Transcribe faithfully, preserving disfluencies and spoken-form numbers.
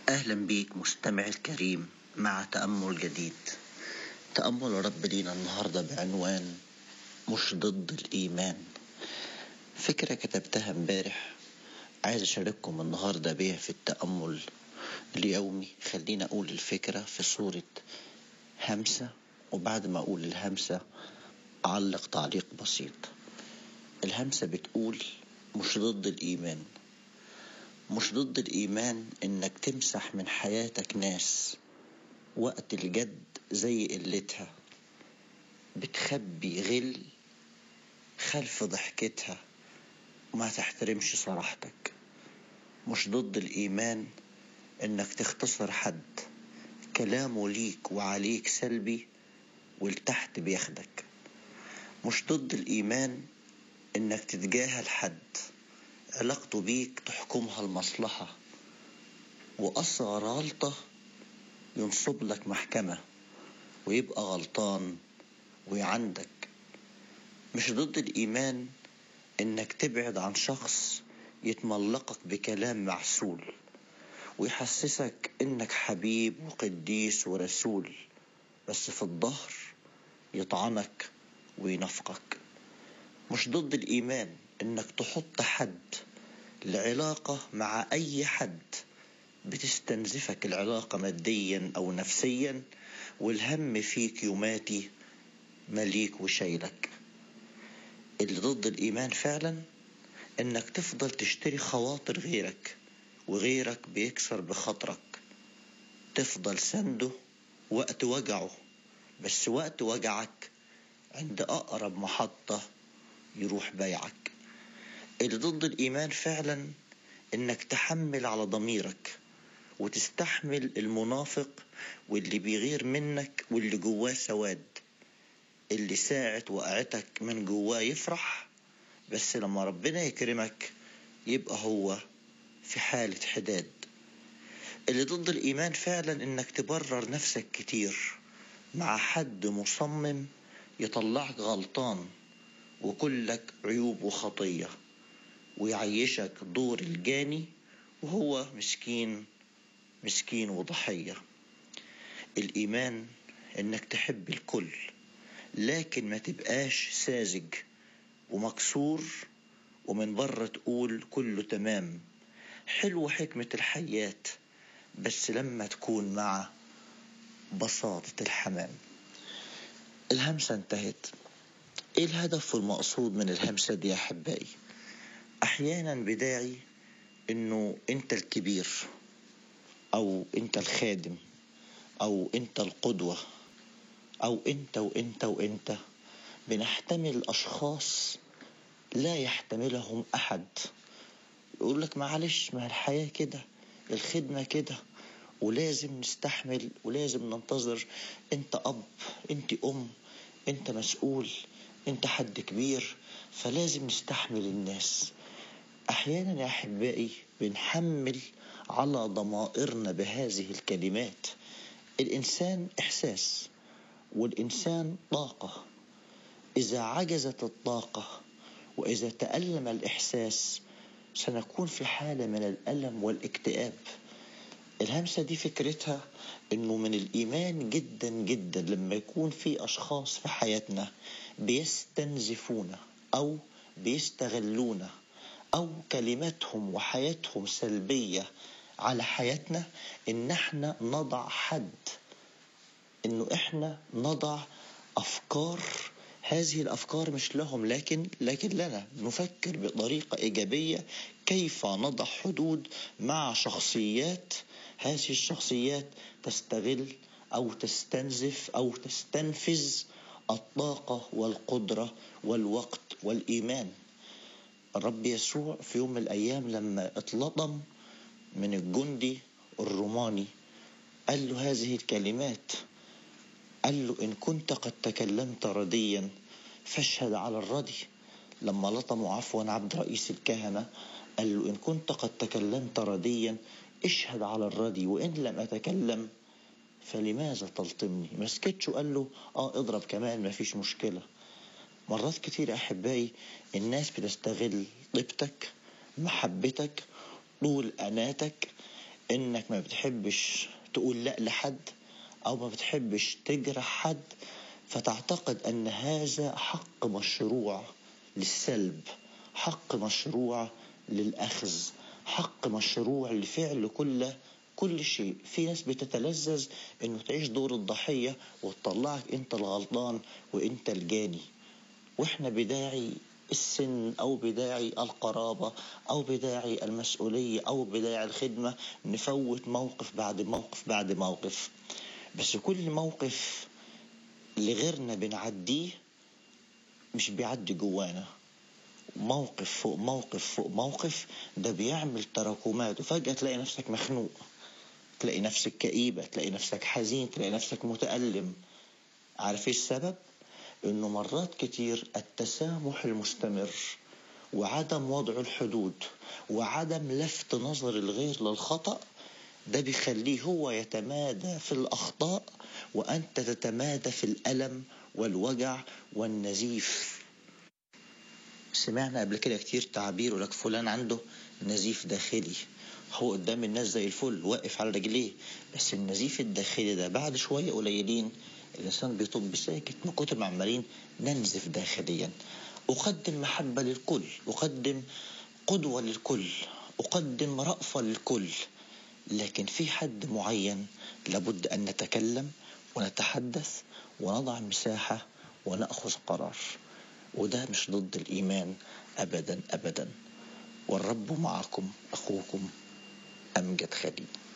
أهلا بيك مستمع الكريم مع تأمل جديد. تأمل رب لينا النهاردة بعنوان مش ضد الإيمان. فكرة كتبتها امبارح عايز أشارككم النهاردة بيها في التأمل اليومي. خلينا أقول الفكرة في صورة همسة، وبعد ما أقول الهمسة أعلق تعليق بسيط. الهمسة بتقول مش ضد الإيمان. مش ضد الإيمان إنك تمسح من حياتك ناس وقت الجد زي قلتها، بتخبي غل خلف ضحكتها وما تحترمش صراحتك. مش ضد الإيمان إنك تختصر حد كلامه ليك وعليك سلبي والتحت بياخدك. مش ضد الإيمان إنك تتجاهل حد علاقته بيك تحكمها المصلحة، وأصغر غلطة ينصب لك محكمة ويبقى غلطان ويعندك. مش ضد الإيمان إنك تبعد عن شخص يتملقك بكلام معسول ويحسسك إنك حبيب وقديس ورسول، بس في الظهر يطعنك وينافقك. مش ضد الإيمان إنك تحط حد لعلاقة مع أي حد بتستنزفك العلاقة ماديا أو نفسيا، والهم فيك يوماتي مليك وشايلك. اللي ضد الإيمان فعلا إنك تفضل تشتري خواطر غيرك وغيرك بيكسر بخاطرك، تفضل سنده وقت وجعه، بس وقت وجعك عند أقرب محطة يروح بايعك. اللي ضد الإيمان فعلا إنك تحمل على ضميرك وتستحمل المنافق واللي بيغير منك واللي جواه سواد، اللي ساعة وقعتك من جواه يفرح، بس لما ربنا يكرمك يبقى هو في حالة حداد. اللي ضد الإيمان فعلا إنك تبرر نفسك كتير مع حد مصمم يطلعك غلطان وكلك عيوب وخطية ويعيشك دور الجاني وهو مسكين مسكين وضحية. الإيمان إنك تحب الكل لكن ما تبقاش ساذج ومكسور ومن بره تقول كله تمام. حلو حكمة الحياة بس لما تكون مع بساطة الحمام. الهمسة انتهت. ايه الهدف والمقصود من الهمسة دي يا حبائي؟ احيانا بداعي انه انت الكبير او انت الخادم او انت القدوة او انت وانت وانت بنحتمل اشخاص لا يحتملهم احد. يقول لك معلش، ما الحياة كده، الخدمة كده، ولازم نستحمل ولازم ننتظر. انت اب، انت ام، انت مسؤول، انت حد كبير، فلازم نستحمل الناس. احيانا يا احبائي بنحمل على ضمائرنا بهذه الكلمات. الانسان احساس والانسان طاقة. اذا عجزت الطاقة واذا تألم الاحساس سنكون في حالة من الألم والاكتئاب. الهمسة دي فكرتها انه من الايمان جدا جدا لما يكون في اشخاص في حياتنا بيستنزفونا او بيستغلونا او كلماتهم وحياتهم سلبية على حياتنا، ان احنا نضع حد، انه احنا نضع افكار. هذه الافكار مش لهم لكن لكن لنا نفكر بطريقة ايجابية كيف نضع حدود مع شخصيات. هذه الشخصيات تستغل او تستنزف او تستنفذ الطاقة والقدرة والوقت والايمان. الرب يسوع في يوم من الايام لما اتلطم من الجندي الروماني قال له هذه الكلمات، قال له إن كنت قد تكلمت رديا فاشهد على الردي. لما لطموا عفوا عبد رئيس الكهنة قال له إن كنت قد تكلمت رديا اشهد على الردي، وإن لم أتكلم فلماذا تلطمني؟ مسكتش وقال له آه اضرب كمان ما فيش مشكلة. مرات كتير أحبائي الناس بتستغل طيبتك، محبتك، طول أناتك، إنك ما بتحبش تقول لأ لحد أو ما بتحبش تجرح حد، فتعتقد أن هذا حق مشروع للسلب، حق مشروع للأخذ، حق مشروع لفعل كل كل شيء. في ناس بتتلذذ إنه تعيش دور الضحية وتطلعك أنت الغلطان وأنت الجاني، وإحنا بداعي السن أو بداعي القرابة أو بداعي المسؤولية أو بداعي الخدمة نفوت موقف بعد موقف بعد موقف. بس كل موقف لغيرنا بنعديه مش بيعدي جوانا، موقف فوق موقف فوق موقف، ده بيعمل تراكمات، وفجأة تلاقي نفسك مخنوق، تلاقي نفسك كئيبة، تلاقي نفسك حزين، تلاقي نفسك متألم. عارف ايه السبب؟ انه مرات كتير التسامح المستمر وعدم وضع الحدود وعدم لفت نظر الغير للخطأ ده بيخليه هو يتمادى في الأخطاء وأنت تتمادى في الألم والوجع والنزيف. سمعنا قبل كده كتير تعبير لك فلان عنده نزيف داخلي، هو قدام الناس زي الفل واقف على رجليه، بس النزيف الداخلي ده بعد شوية قليلين الإنسان بيطب ساكت من كتر ما عمالين ننزف داخليا. أقدم محبة للكل، أقدم قدوة للكل، أقدم رأفة للكل، لكن في حد معين لابد أن نتكلم ونتحدث ونضع مساحة ونأخذ قرار، وده مش ضد الإيمان أبدا أبدا. والرب معكم، أخوكم أمجد خليل.